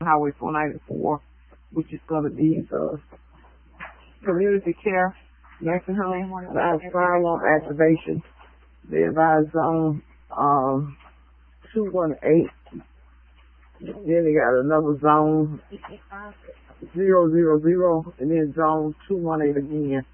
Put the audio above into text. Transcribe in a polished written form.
Highway 494, which is going to be community care, nursing home, fire alarm activation. They advise zone 218. Then they got another zone 000, and then zone 218 again.